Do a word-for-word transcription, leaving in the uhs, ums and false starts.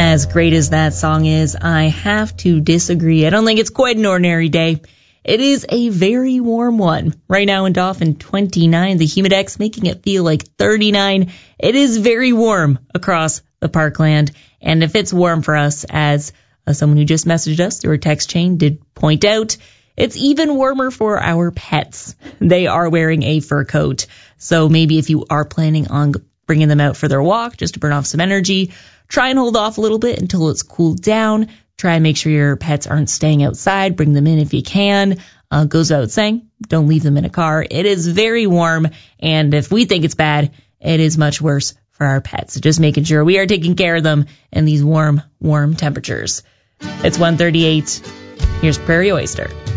As great as that song is, I have to disagree. I don't think it's quite an ordinary day. It is a very warm one. Right now in Dauphin, twenty-nine. The Humidex making it feel like thirty-nine. It is very warm across the parkland. And if it's warm for us, as uh, someone who just messaged us through a text chain did point out, it's even warmer for our pets. They are wearing a fur coat. So maybe if you are planning on bringing them out for their walk just to burn off some energy, try and hold off a little bit until it's cooled down. Try and make sure your pets aren't staying outside. Bring them in if you can. Uh, goes without saying, don't leave them in a car. It is very warm, and if we think it's bad, it is much worse for our pets. So just making sure we are taking care of them in these warm, warm temperatures. It's one thirty-eight. Here's Prairie Oyster.